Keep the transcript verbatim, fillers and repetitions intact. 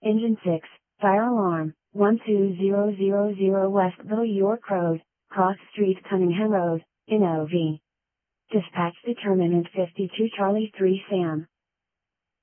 Engine six, fire alarm, one two zero zero zero Westville York Road, Cross Street Cunningham Road, in O V. Dispatch determinant fifty-two Charlie three Sam.